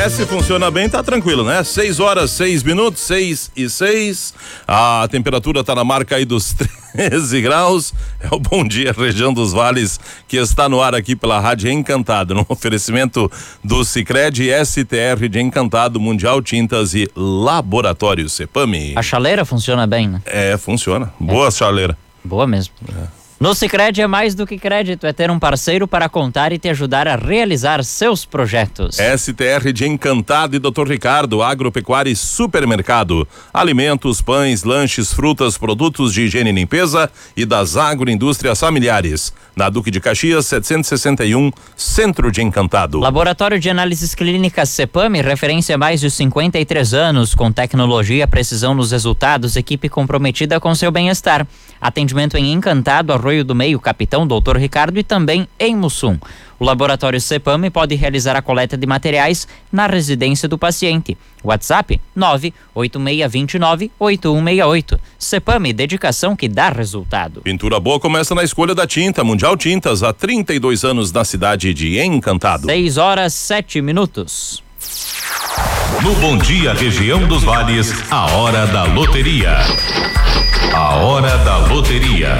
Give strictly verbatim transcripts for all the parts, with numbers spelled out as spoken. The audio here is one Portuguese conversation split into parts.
É, se funciona bem, tá tranquilo, né? seis horas, seis minutos, seis e seis. A temperatura tá na marca aí dos treze graus. É o Bom Dia Região dos Vales que está no ar aqui pela Rádio Encantado, no oferecimento do Sicredi, S T R de Encantado, Mundial Tintas e Laboratório Cepame. A chaleira funciona bem, né? É, funciona. Boa é. chaleira. Boa mesmo. É. No Sicredi é mais do que crédito, é ter um parceiro para contar e te ajudar a realizar seus projetos. S T R de Encantado e doutor Ricardo, Agropecuária e Supermercado. Alimentos, pães, lanches, frutas, produtos de higiene e limpeza e das agroindústrias familiares. Na Duque de Caxias, setecentos e sessenta e um, Centro de Encantado. Laboratório de Análises Clínicas Cepame, referência há mais de cinquenta e três anos, com tecnologia, precisão nos resultados, equipe comprometida com seu bem-estar. Atendimento em Encantado, Arroio do Meio, Capitão, doutor Ricardo e também em Mussum. O Laboratório Cepame pode realizar a coleta de materiais na residência do paciente. WhatsApp nove oito seis dois nove oito um seis oito. Cepame, dedicação que dá resultado. Pintura boa começa na escolha da tinta. Mundial Tintas, há trinta e dois anos na cidade de Encantado. seis horas, sete minutos. No Bom Dia Região dos Vales, a hora da loteria. A hora da loteria.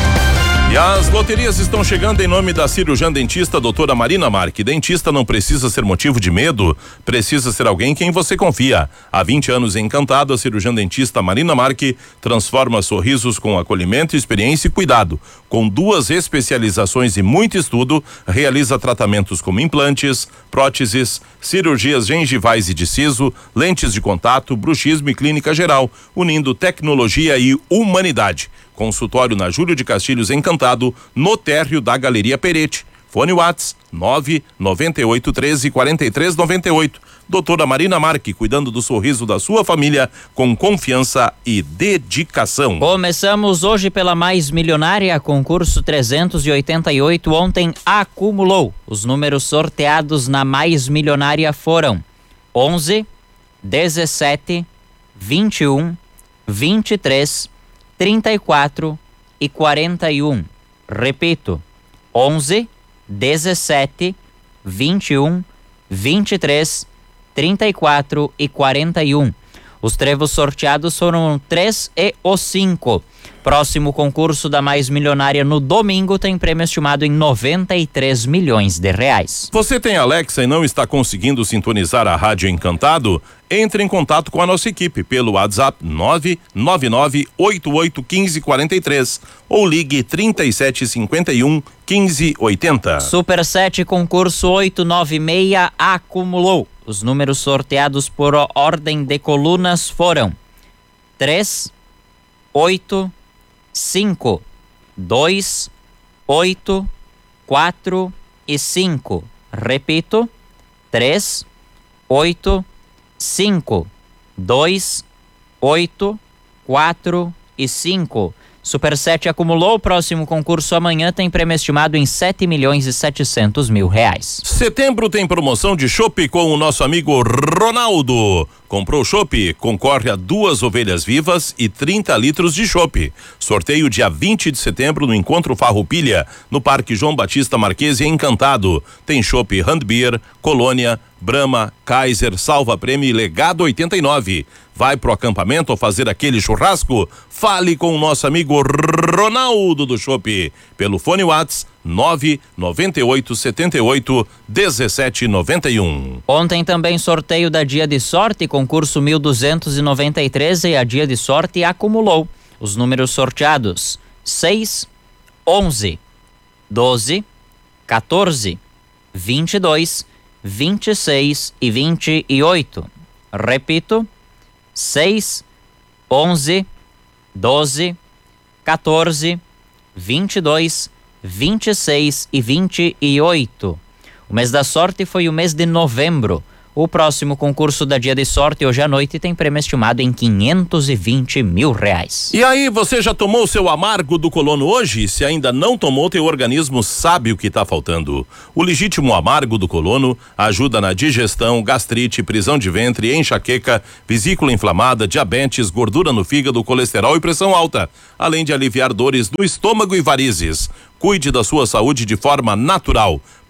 E as loterias estão chegando em nome da cirurgiã dentista doutora Marina Marque. Dentista não precisa ser motivo de medo, precisa ser alguém em quem você confia. Há vinte anos Encantado, a cirurgiã dentista Marina Marque transforma sorrisos com acolhimento, experiência e cuidado. Com duas especializações e muito estudo, realiza tratamentos como implantes, próteses, cirurgias gengivais e de siso, lentes de contato, bruxismo e clínica geral, unindo tecnologia e humanidade. Consultório na Júlio de Castilhos Encantado, no térreo da Galeria Perete. Fone Whats nove nove oito um três quatro três nove oito. Doutora Marina Marque, cuidando do sorriso da sua família com confiança e dedicação. Começamos hoje pela Mais Milionária, concurso trezentos e oitenta e oito, ontem acumulou. Os números sorteados na Mais Milionária foram onze, dezessete, vinte e um, vinte e três, trinta e quatro e quarenta e um. Repito, onze, dezessete, vinte e um, vinte e três, trinta e quatro e quarenta e um. Os trevos sorteados foram três e o cinco. Próximo concurso da Mais Milionária no domingo tem prêmio estimado em noventa e três milhões de reais. Você tem Alexa e não está conseguindo sintonizar a Rádio Encantado? Entre em contato com a nossa equipe pelo WhatsApp nove nove nove oito oito um cinco quatro três ou ligue trinta e sete cinquenta e um quinze oitenta. Super sete concurso oitocentos e noventa e seis acumulou. Os números sorteados por ordem de colunas foram três, oito, cinco, dois, oito, quatro e cinco. Repito, três, oito, cinco, dois, oito, quatro e cinco. Super sete acumulou. O próximo concurso amanhã tem prêmio estimado em sete milhões e setecentos mil reais. Setembro tem promoção de chopp com o nosso amigo Ronaldo. Comprou chopp, concorre a duas ovelhas vivas e trinta litros de chopp. Sorteio dia vinte de setembro no Encontro Farroupilha, no Parque João Batista Marquesi Encantado. Tem chopp Handbeer, Colônia, Brahma, Kaiser, Salva Prêmio e Legado oitenta e nove. Vai pro acampamento ou fazer aquele churrasco? Fale com o nosso amigo Ronaldo do Chopp pelo fone Whats nove nove oito sete oito um sete nove um. Ontem também sorteio da Dia de Sorte, concurso mil duzentos e noventa e três, e a Dia de Sorte acumulou. Os números sorteados: seis, onze, doze, quatorze, vinte e dois, vinte e seis e vinte e oito. Repito, seis, onze, doze, quatorze, vinte e dois, vinte e seis e vinte e oito. O mês da sorte foi o mês de novembro. O próximo concurso da Dia de Sorte hoje à noite tem prêmio estimado em quinhentos e vinte mil reais. E aí, você já tomou o seu amargo do colono hoje? Se ainda não tomou, teu organismo sabe o que está faltando. O legítimo amargo do colono ajuda na digestão, gastrite, prisão de ventre, enxaqueca, vesícula inflamada, diabetes, gordura no fígado, colesterol e pressão alta, além de aliviar dores no estômago e varizes. Cuide da sua saúde de forma natural.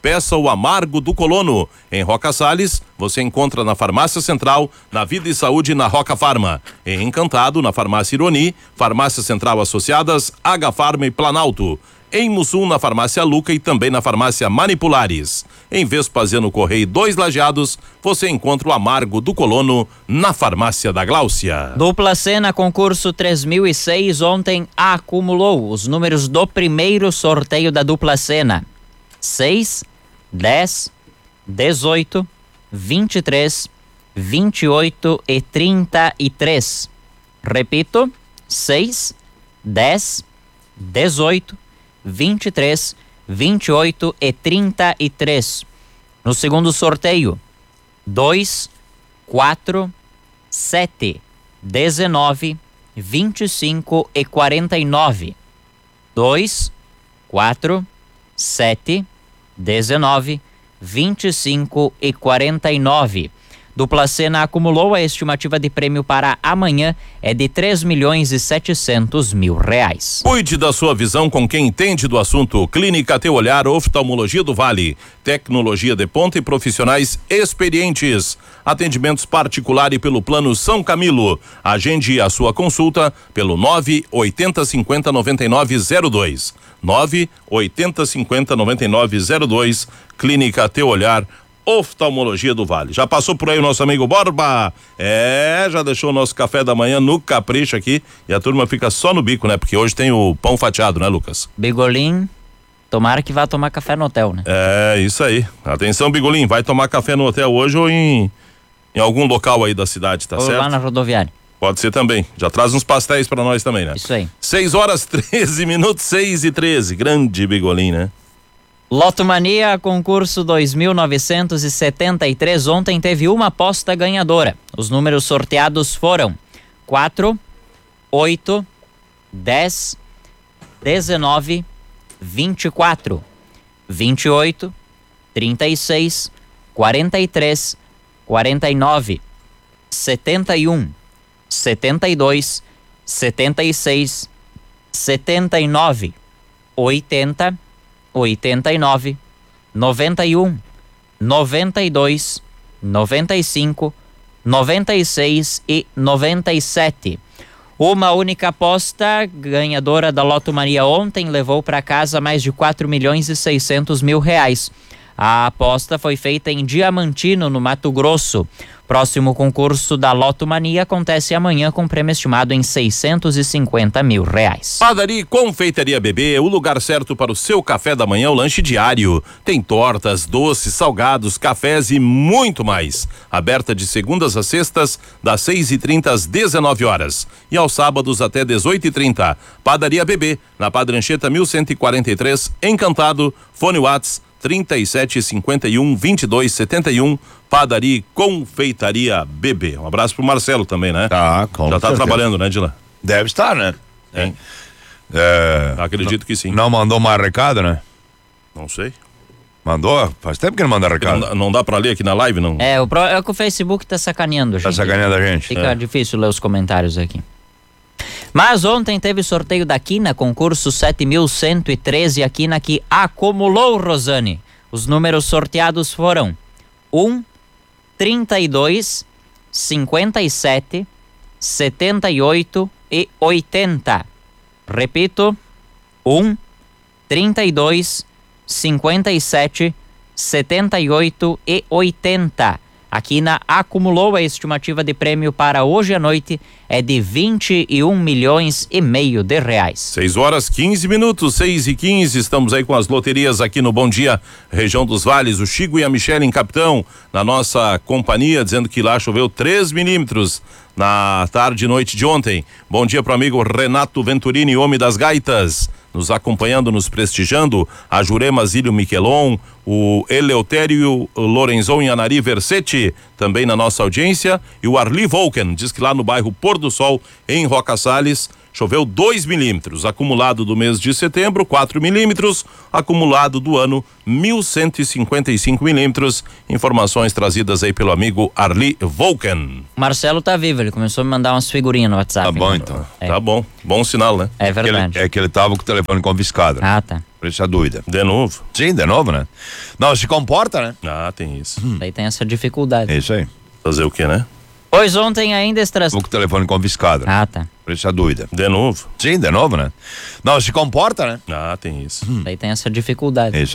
peça o Amargo do Colono. Em Roca Salles, você encontra na Farmácia Central, na Vida e Saúde e na Roca Farma. Em Encantado, na Farmácia Ironi, Farmácia Central Associadas, H Farma e Planalto. Em Mussum, na Farmácia Luca e também na Farmácia Manipulares. Em Vespasiano Correia dois Lajeados, você encontra o Amargo do Colono na Farmácia da Gláucia. Dupla Sena, concurso três mil e seis, ontem acumulou os números do primeiro sorteio da Dupla Sena: seis, dez, dezoito, vinte e três, vinte e oito e trinta e três. Repito: seis, dez, dezoito, vinte e três, vinte e oito e trinta e três. No segundo sorteio: dois, quatro, sete, dezenove, vinte e cinco e quarenta e nove. dois, quatro, sete, dezenove, vinte e cinco e quarenta e nove. Dupla Sena acumulou. A estimativa de prêmio para amanhã é de três milhões e setecentos mil reais. Cuide da sua visão com quem entende do assunto. Clínica Teu Olhar, Oftalmologia do Vale. Tecnologia de ponta e profissionais experientes. Atendimentos particular e pelo plano São Camilo. Agende a sua consulta pelo nove oitenta cinquenta noventa e nove zero dois. nove oitenta cinquenta noventa e nove zero dois. Clínica Teu Olhar, Oftalmologia do Vale. Já passou por aí o nosso amigo Borba? É, já deixou o nosso café da manhã no capricho aqui e a turma fica só no bico, né? Porque hoje tem o pão fatiado, né, Lucas? Bigolim, tomara que vá tomar café no hotel, né? É, isso aí. Atenção, Bigolim, vai tomar café no hotel hoje ou em, em algum local aí da cidade, tá ou certo? lá na rodoviária. Pode ser também. Já traz uns pastéis pra nós também, né? Isso aí. seis horas, treze minutos, seis e treze. Grande Bigolim, né? Loto Mania, concurso dois mil novecentos e setenta e três, ontem teve uma aposta ganhadora. Os números sorteados foram quatro, oito, dez, dezenove, vinte e quatro, vinte e oito, trinta e seis, quarenta e três, quarenta e nove, setenta e um, setenta e dois, setenta e seis, setenta e nove, oitenta, oitenta e nove, noventa e um, noventa e dois, noventa e cinco, noventa e seis e noventa e sete. Uma única aposta ganhadora da Loto Mania ontem levou para casa mais de quatro milhões e seiscentos mil reais. A aposta foi feita em Diamantino, no Mato Grosso. Próximo concurso da Loto Mania acontece amanhã com prêmio estimado em seiscentos e cinquenta mil reais. Padaria e Confeitaria Bebê, o lugar certo para o seu café da manhã, o lanche diário. Tem tortas, doces, salgados, cafés e muito mais. Aberta de segundas a sextas, das seis e trinta às dezenove horas. E aos sábados até dezoito e trinta. Padaria Bebê, na Padre Anchieta mil cento e quarenta e três, Encantado, fone Whats trinta e sete, cinquenta e um, vinte e dois, setenta e um, Padaria e Confeitaria Bebê. Um abraço pro Marcelo também, né? Tá, com Já tá certeza. trabalhando, né, Dila? Deve estar, né? É. É, Acredito que sim. não mandou mais recado, né? Não sei. Mandou? Faz tempo que não manda Não, recado. dá- não dá pra ler aqui na live, não? É, o, pro, é que o Facebook tá sacaneando, Tá gente. sacaneando a gente. Fica difícil ler os comentários aqui. Mas ontem teve sorteio da Quina, concurso sete mil cento e treze, a Quina que acumulou, Rosane. Os números sorteados foram um, trinta e dois, cinquenta e sete, setenta e oito e oitenta. Repito, um, trinta e dois, cinquenta e sete, setenta e oito e oitenta. A Quina acumulou. A estimativa de prêmio para hoje à noite é de vinte e um milhões e meio de reais. seis horas, quinze minutos, seis e quinze. Estamos aí com as loterias aqui no Bom Dia, região dos Vales. O Chico e a Michele em Capitão, na nossa companhia, dizendo que lá choveu três milímetros na tarde e noite de ontem. Bom dia pro amigo Renato Venturini, homem das gaitas, nos acompanhando, nos prestigiando. A Jurema Zílio Miquelon, o Eleutério Lorenzon e Anari Versetti, também na nossa audiência. E o Arli Volken, diz que lá no bairro Pôr do Sol, em Roca Salles, choveu dois milímetros. Acumulado do mês de setembro, quatro milímetros. Acumulado do ano, mil cento e cinquenta e cinco milímetros. Informações trazidas aí pelo amigo Arli Volken. Marcelo tá vivo, ele começou a me mandar umas figurinhas no WhatsApp. Tá bom, né? então. É. Tá bom, bom sinal, né? É Que verdade. ele- é que ele tava com o telefone confiscado. Ah, tá. Por isso a dúvida. De novo. Sim, de novo, né? Não, se comporta, né? Ah, tem isso. Daí tem essa dificuldade. É isso aí. Fazer o que, né? Pois ontem ainda extras... Tava com o telefone confiscado. Ah, tá. Por isso a dúvida. De novo. Sim, de novo, né? Não, se comporta, né? Ah, tem isso. Daí tem essa dificuldade. É isso